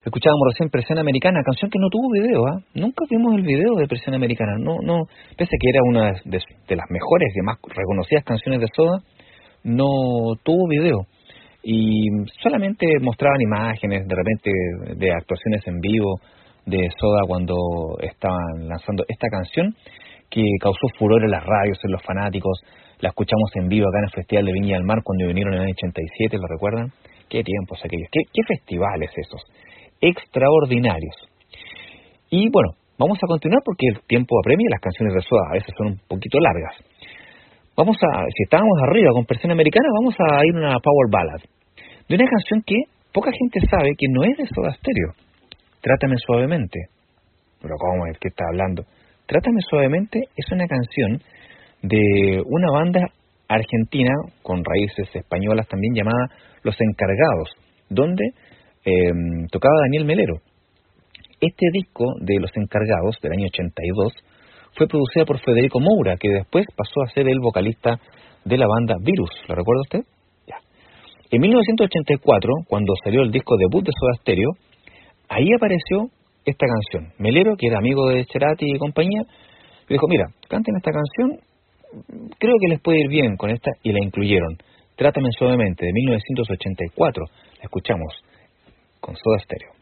Escuchábamos recién Presión Americana, canción que no tuvo video, ¿ah? Nunca vimos el video de Presión Americana, no, pese a que era una de las mejores y más reconocidas canciones de Soda, no tuvo video. Y solamente mostraban imágenes, de repente, de actuaciones en vivo de Soda cuando estaban lanzando esta canción, que causó furor en las radios, en los fanáticos. La escuchamos en vivo acá en el Festival de Viña del Mar cuando vinieron en el año 87, ¿lo recuerdan? Qué tiempos aquellos, qué festivales esos, extraordinarios. Y bueno, vamos a continuar porque el tiempo apremia y las canciones de Soda a veces son un poquito largas. Si estábamos arriba con Presión Americana, vamos a ir a una power ballad de una canción que poca gente sabe que no es de Soda Stereo. Trátame suavemente. Pero ¿cómo es que está hablando? Trátame suavemente es una canción de una banda argentina con raíces españolas también llamada Los Encargados, donde tocaba Daniel Melero. Este disco de Los Encargados, del año 82, fue producido por Federico Moura, que después pasó a ser el vocalista de la banda Virus. ¿Lo recuerda usted? Ya. En 1984, cuando salió el disco debut de Soda Stereo, ahí apareció esta canción. Melero, que era amigo de Cerati y compañía, le dijo, mira, canten esta canción, creo que les puede ir bien con esta, y la incluyeron. Trátame suavemente, de 1984. La escuchamos con Soda Stereo.